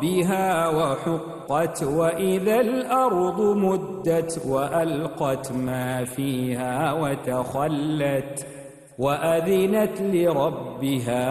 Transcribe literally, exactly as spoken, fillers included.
لربها وحقت وإذا الأرض مدت وألقت ما فيها وتخلت وأذنت لربها